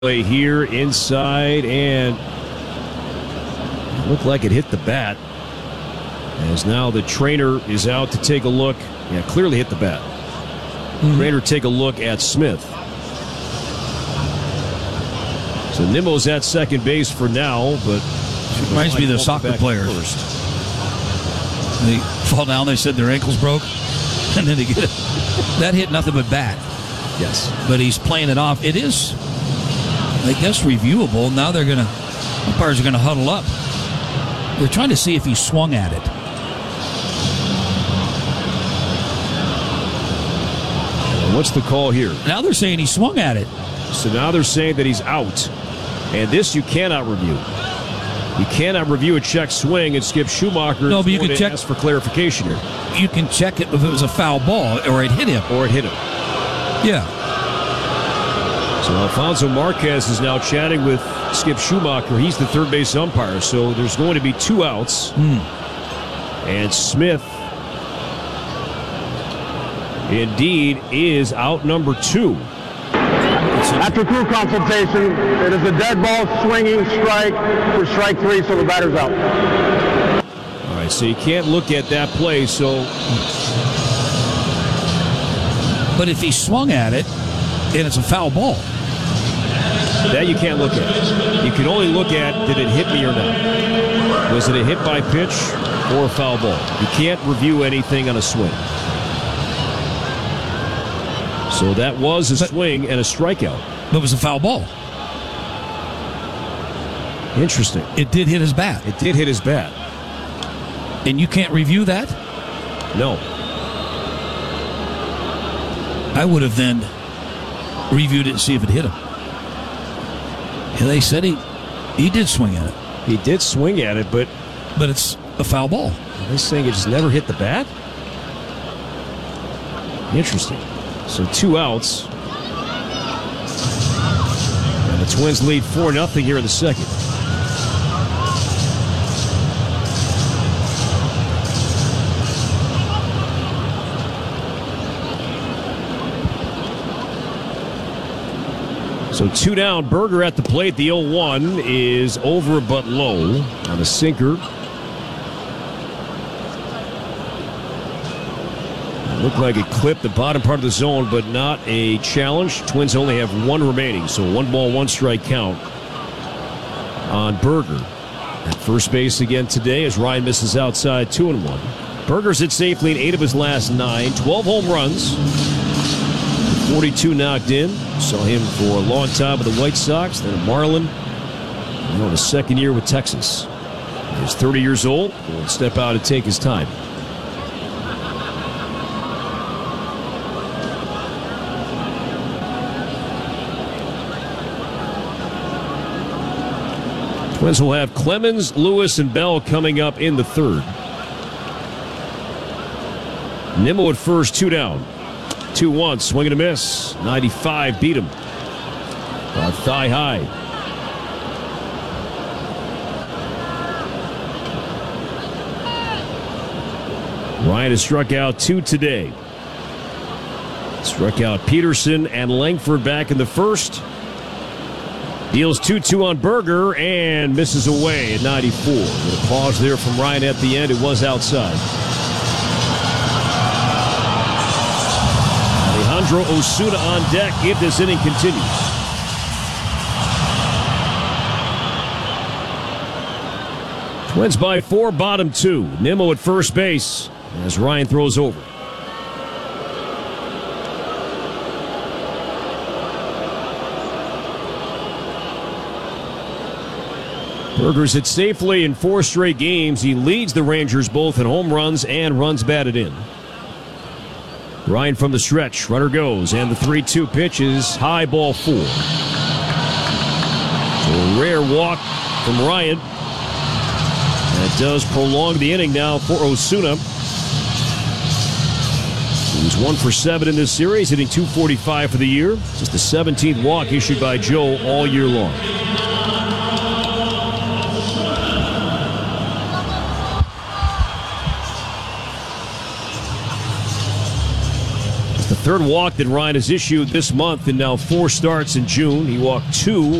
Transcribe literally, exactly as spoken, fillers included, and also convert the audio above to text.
Play here inside, and it looked like it hit the bat. As now the trainer is out to take a look. Yeah, clearly hit the bat. Mm-hmm. Trainer take a look at Smith. So Nimmo's at second base for now, but reminds me of the soccer players. First. They fall down. They said their ankles broke, and then they get it. That hit nothing but bat. Yes, but he's playing it off. It is, I guess, reviewable. Now they're gonna umpires are gonna huddle up. They're trying to see if he swung at it. What's the call here? Now they're saying he swung at it. So now they're saying that he's out. And this you cannot review. You cannot review a check swing, and Skip Schumacher no, is but you going can to check, ask for clarification here. You can check it if it was a foul ball or it hit him. Or it hit him. Yeah. So Alfonso Marquez is now chatting with Skip Schumacher. He's the third base umpire. So there's going to be two outs. Mm. And Smith indeed is out number two. After crew consultation, it is a dead ball swinging strike for strike three, so the batter's out. All right, so you can't look at that play, so... But if he swung at it, and it's a foul ball. That you can't look at. You can only look at, did it hit me or not? Was it a hit by pitch or a foul ball? You can't review anything on a swing. So that was a but, swing and a strikeout. But it was a foul ball. Interesting. It did hit his bat. It did hit his bat. And you can't review that? No. I would have then reviewed it and see if it hit him. And they said he he did swing at it. He did swing at it, but... But it's a foul ball. Are they saying it just never hit the bat? Interesting. So two outs. And the Twins lead four nothing here in the second. So two down. Berger at the plate. The oh one is over but low on a sinker. Looked like it clipped the bottom part of the zone, but not a challenge. Twins only have one remaining, so one ball, one strike count on Berger. At first base again today as Ryan misses outside two and one. Berger's hit safely in eight of his last nine, twelve home runs, forty-two knocked in. Saw him for a long time with the White Sox, then a Marlin. You know, the second year with Texas. He's thirty years old. Will step out and take his time. Twins will have Clemens, Lewis, and Bell coming up in the third. Nimmo at first, two down. two one, swing and a miss. ninety-five beat him. About thigh high. Ryan has struck out two today. Struck out Peterson and Langford back in the first. Deals two two on Berger and misses away at ninety-four. With a pause there from Ryan at the end. It was outside. Alejandro Osuna on deck if this inning continues. Twins by four, bottom two. Nimmo at first base as Ryan throws over. Berger's hit safely in four straight games. He leads the Rangers both in home runs and runs batted in. Ryan from the stretch. Runner goes, and the three two pitch is high, ball four. So a rare walk from Ryan. That does prolong the inning now for Osuna. He's one for seven in this series, hitting two forty-five for the year. Just the seventeenth walk issued by Joe all year long. third walk that Ryan has issued this month in now four starts in June. He walked two